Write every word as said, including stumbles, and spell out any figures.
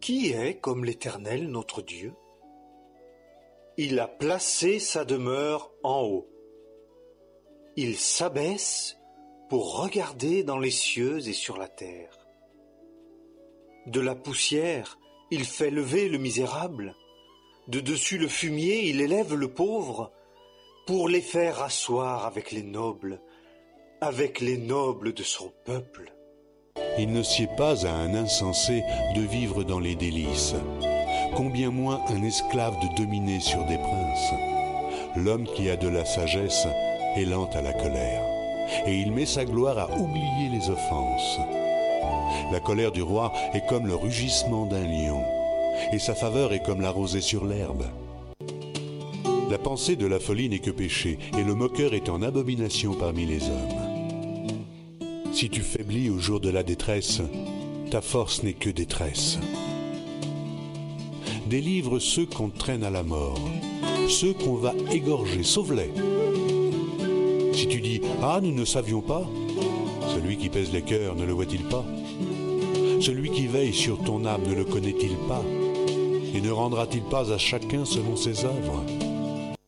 Qui est comme l'Éternel notre Dieu? Il a placé sa demeure en haut. Il s'abaisse pour regarder dans les cieux et sur la terre. De la poussière, il fait lever le misérable. De dessus le fumier, il élève le pauvre, pour les faire asseoir avec les nobles, avec les nobles de son peuple. Il ne sied pas à un insensé de vivre dans les délices, combien moins un esclave de dominer sur des princes. L'homme qui a de la sagesse est lent à la colère, et il met sa gloire à oublier les offenses. La colère du roi est comme le rugissement d'un lion, et sa faveur est comme la rosée sur l'herbe. La pensée de la folie n'est que péché, et le moqueur est en abomination parmi les hommes. Si tu faiblis au jour de la détresse, ta force n'est que détresse. Délivre ceux qu'on traîne à la mort, ceux qu'on va égorger, sauve-les. Si tu dis « Ah, nous ne savions pas », celui qui pèse les cœurs ne le voit-il pas? Celui qui veille sur ton âme ne le connaît-il pas? Et ne rendra-t-il pas à chacun selon ses œuvres?